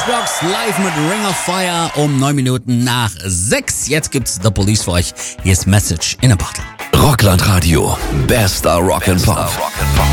Matchbox live mit Ring of Fire um 9 Minuten nach 6. Jetzt gibt's The Police für euch. Hier ist Message in a Bottle. Rockland Radio. Bester Rock'n'Pop.